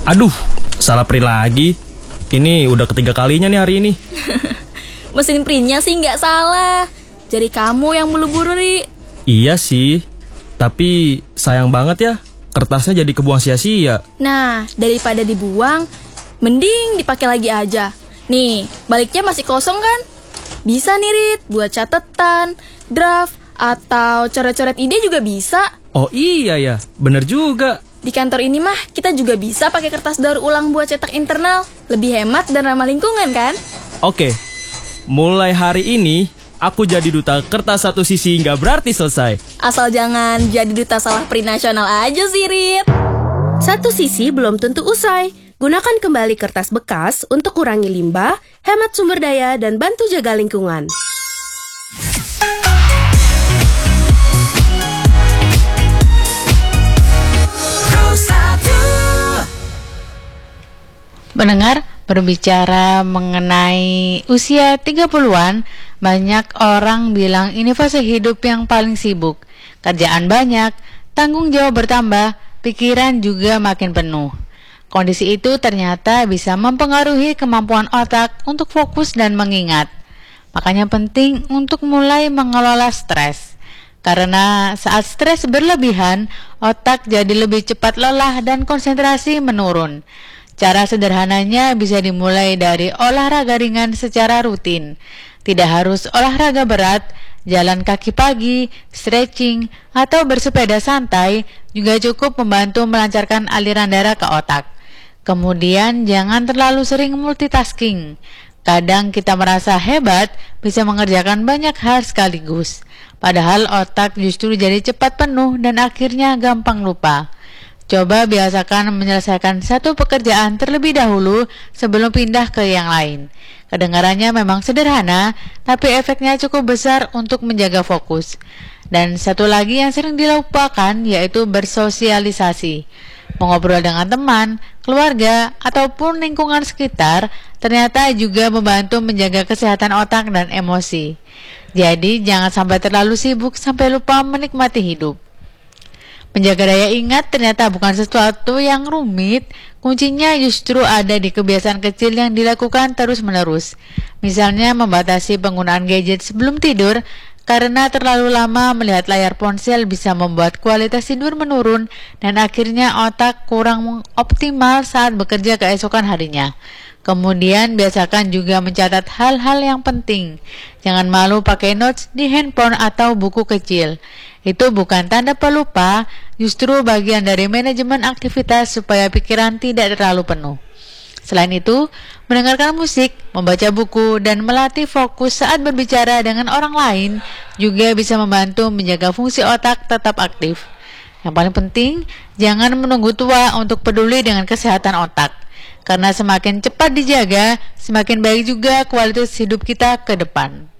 Aduh, salah print lagi. Ini udah ketiga kalinya nih hari ini. Mesin printnya sih nggak salah. Jadi kamu yang buru-buru, Ri. Iya sih, tapi sayang banget ya, kertasnya jadi kebuang sia-sia. Nah, daripada dibuang, mending dipakai lagi aja. Nih, baliknya masih kosong kan? Bisa nih, Rit, buat catatan, draft, atau coret-coret ide juga bisa. Oh iya ya, bener juga. Di kantor ini mah kita juga bisa pakai kertas daur ulang buat cetak internal. Lebih hemat dan ramah lingkungan kan? Oke, mulai hari ini aku jadi duta kertas satu sisi nggak berarti selesai. Asal jangan jadi duta salah print nasional aja sih, Rit. Satu sisi belum tentu usai. Gunakan kembali kertas bekas untuk kurangi limbah, hemat sumber daya, dan bantu jaga lingkungan. Mendengar berbicara mengenai usia 30-an, banyak orang bilang ini fase hidup yang paling sibuk. Kerjaan banyak, tanggung jawab bertambah, pikiran juga makin penuh. Kondisi itu ternyata bisa mempengaruhi kemampuan otak untuk fokus dan mengingat. Makanya penting untuk mulai mengelola stres. Karena saat stres berlebihan, otak jadi lebih cepat lelah dan konsentrasi menurun. Cara sederhananya bisa dimulai dari olahraga ringan secara rutin. Tidak harus olahraga berat, jalan kaki pagi, stretching, atau bersepeda santai juga cukup membantu melancarkan aliran darah ke otak. Kemudian jangan terlalu sering multitasking. Kadang kita merasa hebat bisa mengerjakan banyak hal sekaligus. Padahal otak justru jadi cepat penuh dan akhirnya gampang lupa. Coba biasakan menyelesaikan satu pekerjaan terlebih dahulu sebelum pindah ke yang lain. Kedengarannya memang sederhana, tapi efeknya cukup besar untuk menjaga fokus. Dan satu lagi yang sering dilupakan yaitu bersosialisasi. Mengobrol dengan teman, keluarga, ataupun lingkungan sekitar ternyata juga membantu menjaga kesehatan otak dan emosi. Jadi jangan sampai terlalu sibuk sampai lupa menikmati hidup. Menjaga daya ingat ternyata bukan sesuatu yang rumit, kuncinya justru ada di kebiasaan kecil yang dilakukan terus-menerus. Misalnya membatasi penggunaan gadget sebelum tidur, karena terlalu lama melihat layar ponsel bisa membuat kualitas tidur menurun dan akhirnya otak kurang optimal saat bekerja keesokan harinya. Kemudian biasakan juga mencatat hal-hal yang penting. Jangan malu pakai notes di handphone atau buku kecil. Itu bukan tanda pelupa, justru bagian dari manajemen aktivitas supaya pikiran tidak terlalu penuh. Selain itu, mendengarkan musik, membaca buku, dan melatih fokus saat berbicara dengan orang lain juga bisa membantu menjaga fungsi otak tetap aktif. Yang paling penting, jangan menunggu tua untuk peduli dengan kesehatan otak. Karena semakin cepat dijaga, semakin baik juga kualitas hidup kita ke depan.